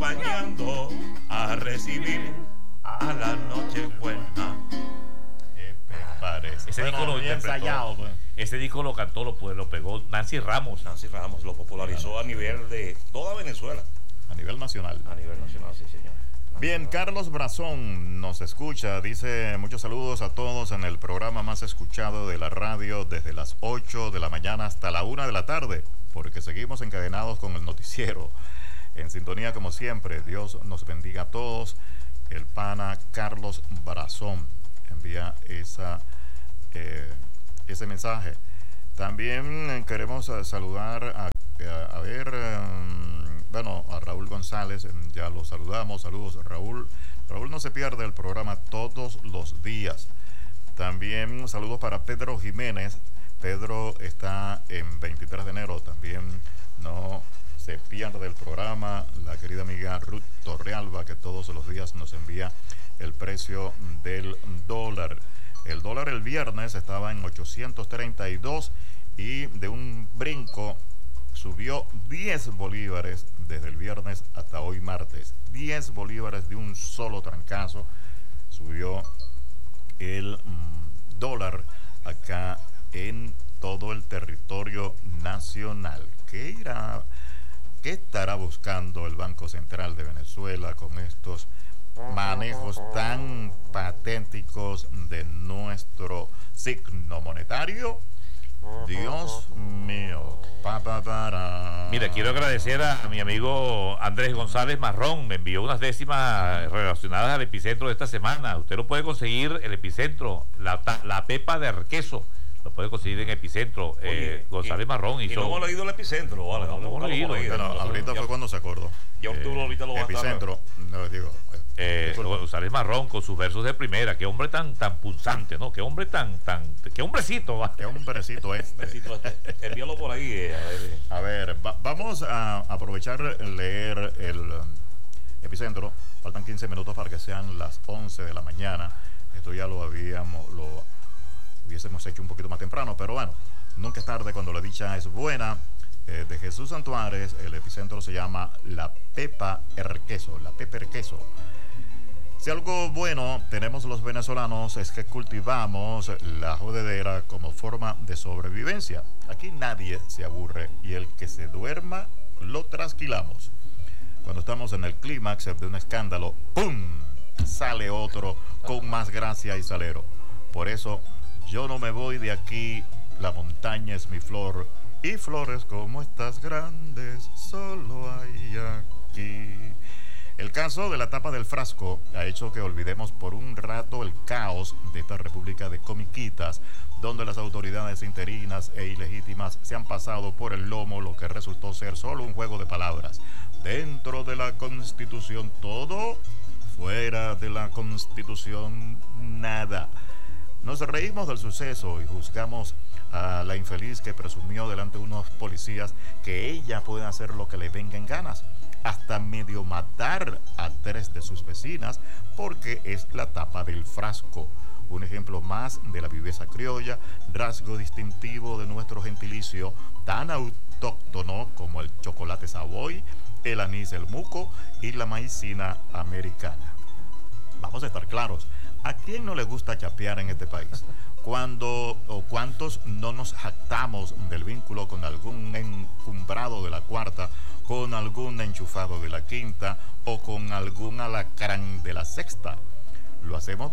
acompañando a recibir a la Nochebuena. ¿Qué te parece? Ese disco lo ensayado, pues. Ese disco lo cantó, lo pegó Nancy Ramos. Nancy Ramos lo popularizó a nivel de toda Venezuela. A nivel nacional. A nivel nacional, sí, señor. Bien, Carlos Brazón nos escucha, dice muchos saludos a todos en el programa más escuchado de la radio desde las 8 de la mañana hasta la 1 de la tarde, porque seguimos encadenados con el noticiero. En sintonía como siempre, Dios nos bendiga a todos. El pana Carlos Brazón envía ese mensaje. También queremos saludar a Raúl González, ya lo saludamos. Saludos, Raúl. Raúl no se pierde el programa todos los días. También saludos para Pedro Jiménez. Pedro está en 23 de enero, también no se pierde el programa. La querida amiga Ruth Torrealba, que todos los días nos envía el precio del dólar. El dólar el viernes estaba en 832 y de un brinco subió 10 bolívares desde el viernes hasta hoy martes. 10 bolívares de un solo trancazo subió el dólar acá en todo el territorio nacional. ¿Qué estará buscando el Banco Central de Venezuela con estos manejos tan patéticos de nuestro signo monetario? Dios mío. Mira, quiero agradecer a mi amigo Andrés González Marrón. Me envió unas décimas relacionadas al epicentro de esta semana. Usted lo puede conseguir, el epicentro, la pepa de queso. Lo puede conseguir en Epicentro. Oye, González Marrón. Y no hemos leído el Epicentro, ¿vale? No hemos leído. Ahorita fue cuando se acordó. Ya tú ahorita lo vas a Epicentro, no digo. González Marrón con sus versos de primera. Qué hombre tan punzante, ¿no? Qué hombre qué hombrecito. Qué hombrecito Envíalo por ahí. A ver, vamos a aprovechar leer el Epicentro. Faltan 15 minutos para que sean las 11 de la mañana. Esto ya lo hubiésemos hecho un poquito más temprano, pero bueno, nunca es tarde cuando la dicha es buena. De Jesús Santuares, el epicentro se llama La Pepa Queso. La Pepa Queso. Si algo bueno tenemos los venezolanos es que cultivamos la jodedera como forma de sobrevivencia. Aquí nadie se aburre y el que se duerma lo trasquilamos. Cuando estamos en el clímax de un escándalo, ¡pum!, sale otro con más gracia y salero. Por eso yo no me voy de aquí, la montaña es mi flor, y flores como estas grandes solo hay aquí. El caso de la tapa del frasco ha hecho que olvidemos por un rato el caos de esta república de comiquitas, donde las autoridades interinas e ilegítimas se han pasado por el lomo lo que resultó ser solo un juego de palabras. Dentro de la Constitución todo, fuera de la Constitución nada. Nos reímos del suceso y juzgamos a la infeliz que presumió delante de unos policías que ella puede hacer lo que le venga en ganas, hasta medio matar a 3 de sus vecinas porque es la tapa del frasco. Un ejemplo más de la viveza criolla, rasgo distintivo de nuestro gentilicio tan autóctono como el chocolate Savoy, el anís, el muco y la maicina americana. Vamos a estar claros. ¿A quién no le gusta chapear en este país? ¿Cuántos no nos jactamos del vínculo con algún encumbrado de la cuarta, con algún enchufado de la quinta o con algún alacrán de la sexta? Lo hacemos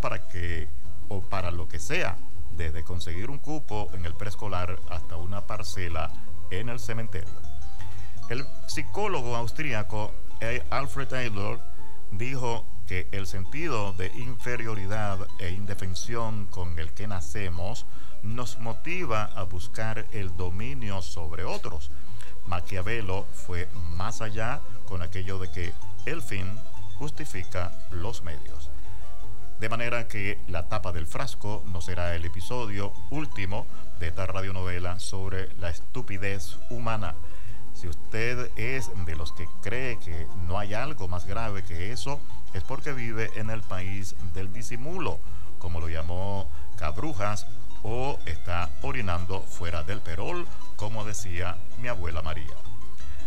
para lo que sea, desde conseguir un cupo en el preescolar hasta una parcela en el cementerio. El psicólogo austríaco Alfred Adler dijo que el sentido de inferioridad e indefensión con el que nacemos nos motiva a buscar el dominio sobre otros. Maquiavelo fue más allá con aquello de que el fin justifica los medios. De manera que la tapa del frasco no será el episodio último de esta radionovela sobre la estupidez humana. Si usted es de los que cree que no hay algo más grave que eso, es porque vive en el país del disimulo, como lo llamó Cabrujas, o está orinando fuera del perol, como decía mi abuela María.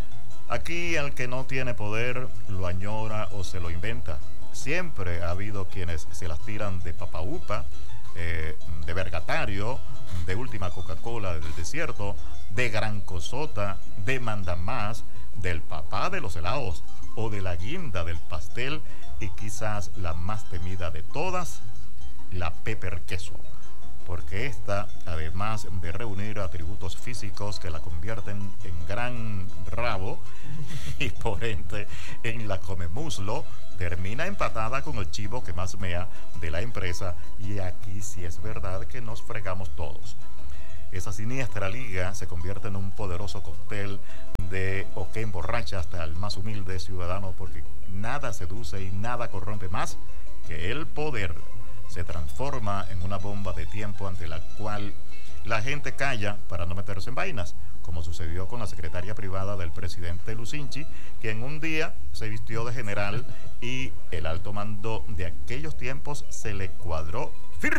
Aquí el que no tiene poder lo añora o se lo inventa. Siempre ha habido quienes se las tiran de papaupa, de vergatario, de última Coca-Cola del desierto, de gran cosota, de mandamás, del papá de los helados o de la guinda del pastel y quizás la más temida de todas, la pepper queso. Porque esta, además de reunir atributos físicos que la convierten en gran rabo y por ende en la come muslo, termina empatada con el chivo que más mea de la empresa, y aquí sí es verdad que nos fregamos todos. Esa siniestra liga se convierte en un poderoso cóctel de o que emborracha hasta el más humilde ciudadano, porque nada seduce y nada corrompe más que el poder. Se transforma en una bomba de tiempo ante la cual la gente calla para no meterse en vainas, como sucedió con la secretaria privada del presidente Lucinchi, quien un día se vistió de general y el alto mando de aquellos tiempos se le cuadró,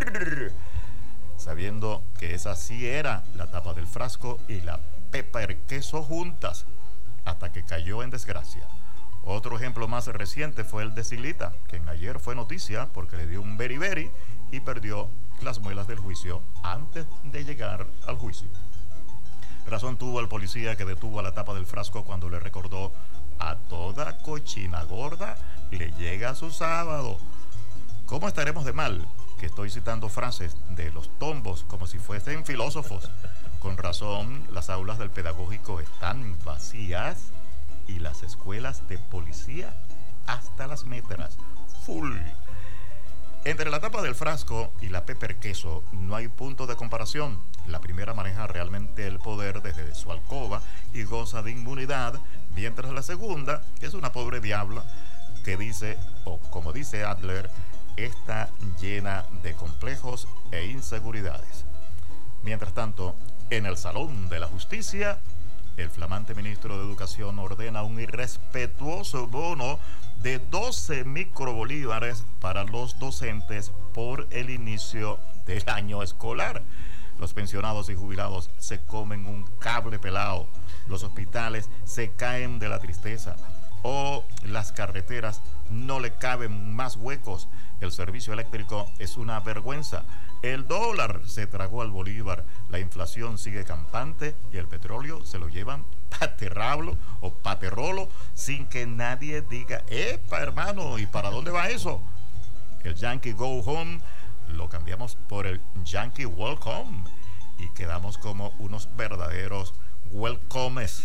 sabiendo que esa sí era la tapa del frasco y la pepper queso juntas, hasta que cayó en desgracia. Otro ejemplo más reciente fue el de Silita, quien ayer fue noticia porque le dio un beriberi y perdió las muelas del juicio antes de llegar al juicio. Razón tuvo el policía que detuvo a la tapa del frasco cuando le recordó: a toda cochina gorda le llega su sábado. ¿Cómo estaremos de mal que estoy citando frases de los tombos como si fuesen filósofos? Con razón, las aulas del pedagógico están vacías y las escuelas de policía hasta las méteras, full. Entre la tapa del frasco y la pepper queso no hay punto de comparación. La primera maneja realmente el poder desde su alcoba y goza de inmunidad, mientras la segunda es una pobre diabla que dice, o como dice Adler, está llena de complejos e inseguridades. Mientras tanto, en el Salón de la Justicia, el flamante ministro de Educación ordena un irrespetuoso bono de 12 microbolívares para los docentes por el inicio del año escolar. Los pensionados y jubilados se comen un cable pelado, los hospitales se caen de la tristeza, o las carreteras no le caben más huecos. El servicio eléctrico es una vergüenza. El dólar se tragó al bolívar, la inflación sigue campante y el petróleo se lo llevan paterrablo o paterrolo sin que nadie diga: ¡epa, hermano! ¿Y para dónde va eso? El Yankee Go Home lo cambiamos por el Yankee Welcome y quedamos como unos verdaderos welcomes.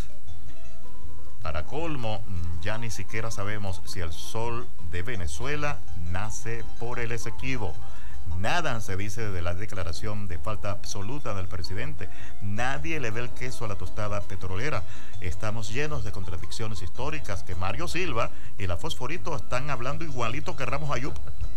Para colmo, ya ni siquiera sabemos si el sol de Venezuela nace por el Esequibo. Nada se dice de la declaración de falta absoluta del presidente. Nadie le ve el queso a la tostada petrolera. Estamos llenos de contradicciones históricas que Mario Silva y la Fosforito están hablando igualito que Ramos Ayub.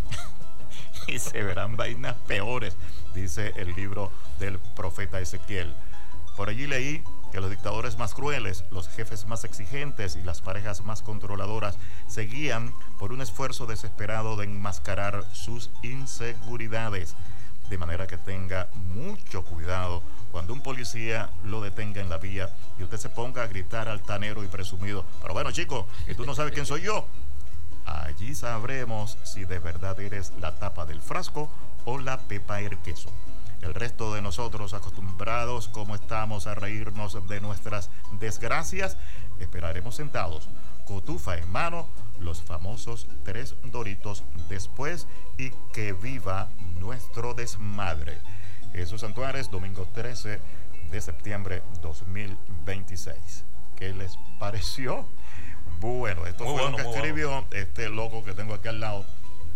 Y se verán vainas peores, dice el libro del profeta Ezequiel. Por allí leí que los dictadores más crueles, los jefes más exigentes y las parejas más controladoras se guían por un esfuerzo desesperado de enmascarar sus inseguridades. De manera que tenga mucho cuidado cuando un policía lo detenga en la vía y usted se ponga a gritar altanero y presumido: pero bueno, chico, ¿y tú no sabes quién soy yo? Allí sabremos si de verdad eres la tapa del frasco o la pepa el queso. El resto de nosotros, acostumbrados como estamos a reírnos de nuestras desgracias, esperaremos sentados, cotufa en mano, los famosos 3 doritos después, y que viva nuestro desmadre. Jesús Santuares, domingo 13 de septiembre 2026. ¿Qué les pareció? Bueno, esto fue lo que escribió este loco que tengo aquí al lado.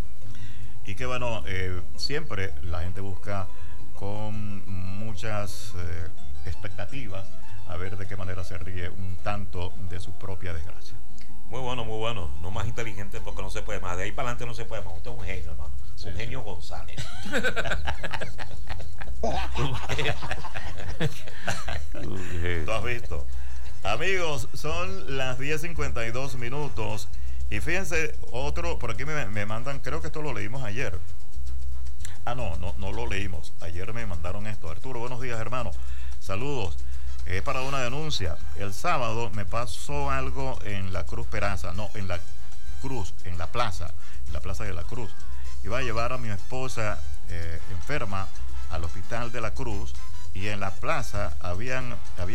Y que bueno, siempre la gente busca con muchas expectativas a ver de qué manera se ríe un tanto de su propia desgracia. Muy bueno, muy bueno. No más inteligente porque no se puede más. De ahí para adelante no se puede más. Usted es un genio, hermano. Sí, un genio González. ¿Tú has visto? Amigos, son las 10:52 minutos. Y fíjense, otro, por aquí me mandan, creo que esto lo leímos ayer. No lo leímos. Ayer me mandaron esto. Arturo, buenos días, hermano. Saludos. Es para una denuncia. El sábado me pasó algo en la Cruz Peraza, no, en la Cruz, en la plaza de la Cruz. Iba a llevar a mi esposa enferma al hospital de la Cruz, y en la plaza habían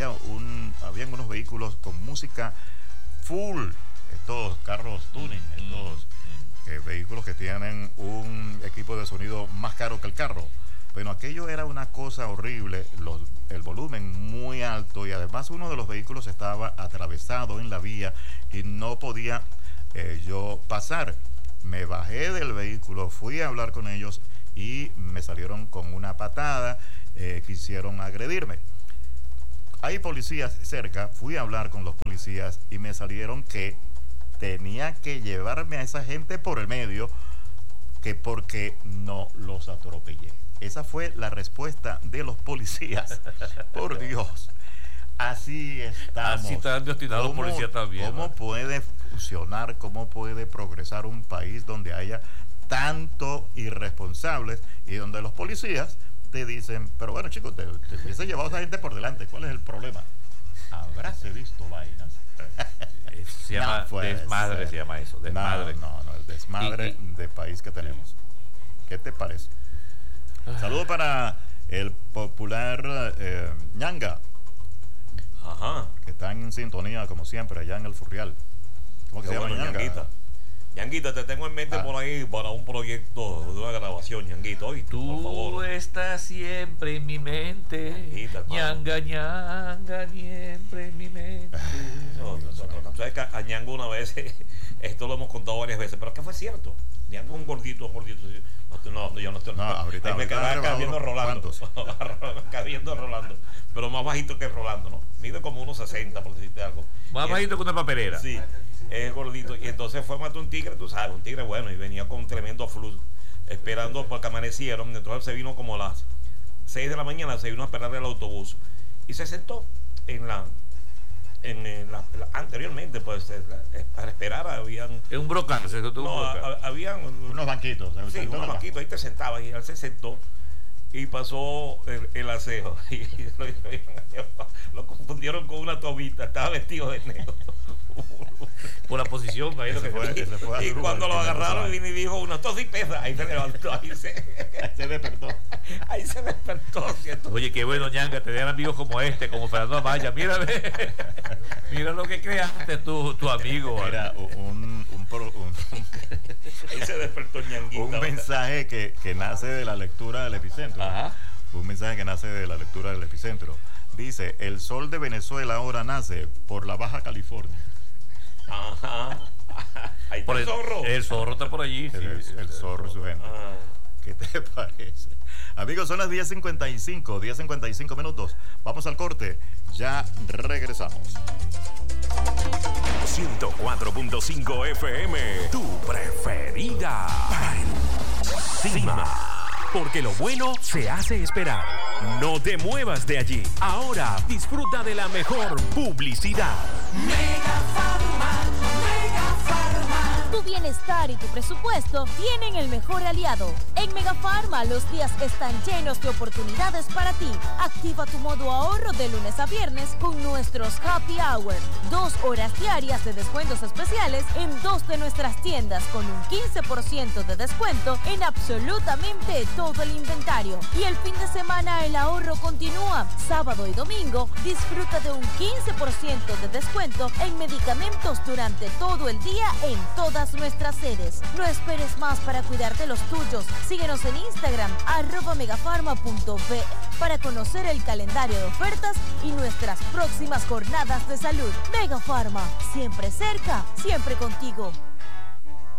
unos vehículos con música full, estos carros tuning, estos vehículos que tienen un equipo de sonido más caro que el carro. Bueno, aquello era una cosa horrible, el volumen muy alto, y además uno de los vehículos estaba atravesado en la vía y no podía yo pasar. Me bajé del vehículo, fui a hablar con ellos y me salieron con una patada, quisieron agredirme. Hay policías cerca, fui a hablar con los policías y me salieron que tenía que llevarme a esa gente por el medio, que porque no los atropellé. Esa fue la respuesta de los policías. Por Dios. Así estamos. Así están destinados los policías también. ¿Cómo puede funcionar, cómo puede progresar un país donde haya tanto irresponsables y donde los policías te dicen, pero bueno, chicos, te hubiese llevado a esa gente por delante, ¿cuál es el problema? Habráse visto vainas. Se llama desmadre, se llama eso, desmadre. No, el desmadre de país que tenemos. ¿Qué te parece? Saludos para el popular Ñanga. Ajá. Que están en sintonía, como siempre, allá en el Furrial. ¿Cómo que se llama, Ñanga? Ñanguita, te tengo en mente por ahí para un proyecto de una grabación, Ñanguito. Oye, tú, por favor, estás siempre en mi mente. Ñanga, Ñanga, siempre en mi mente. No. Sabes que a Ñango una vez, esto lo hemos contado varias veces, pero que fue cierto. Ñango es un gordito. No, yo no estoy. No, ahorita me quedaba acá viendo Rolando. Acá viendo Rolando. Pero más bajito que Rolando, ¿no? Mide como unos 60, por decirte algo. Más bajito que una papelera. Sí, es gordito. Y entonces fue a matar un tigre, tú sabes, un tigre bueno, y venía con un tremendo flux, esperando porque amanecieron. Entonces se vino como a las 6 de la mañana, se vino a esperar el autobús. Y se sentó anteriormente, pues, para esperar habían... En un brocal, habían unos banquitos. Sí, unos banquitos, ahí te sentabas, y él se sentó y pasó el aseo y lo confundieron con una tobita, estaba vestido de negro. Por la posición, ahí y cuando lo agarraron, vino y dijo, uno, esto sí pesa. Ahí se levantó, ahí se despertó. Ahí se despertó, ¿cierto? Oye, qué bueno, Ñanga, tener amigos como este, como Fernando Amaya. Mira lo que creaste tu amigo. Mira, ahí se despertó Ñanguita. Un mensaje que nace de la lectura del Epicentro. Ajá. Un mensaje que nace de la lectura del Epicentro. Dice, el sol de Venezuela ahora nace por la Baja California. Ajá. Ahí está el zorro. El zorro está por allí. El zorro y su gente. ¿Qué te parece? Amigos, son las 10:55 minutos. Vamos al corte. Ya regresamos. 104.5 FM, tu preferida. Encima. Porque lo bueno se hace esperar. No te muevas de allí. Ahora disfruta de la mejor publicidad. Mega Pharma. Tu bienestar y tu presupuesto tienen el mejor aliado. En Mega Pharma los días están llenos de oportunidades para ti. Activa tu modo ahorro de lunes a viernes con nuestros Happy Hour. 2 horas diarias de descuentos especiales en 2 de nuestras tiendas con un 15% de descuento en absolutamente todo el inventario. Y el fin de semana el ahorro continúa. Sábado y domingo disfruta de un 15% de descuento en medicamentos durante todo el día en todas nuestras sedes. No esperes más para cuidar de los tuyos. Síguenos en Instagram @megafarma.be para conocer el calendario de ofertas y nuestras próximas jornadas de salud. Mega Pharma, siempre cerca, siempre contigo.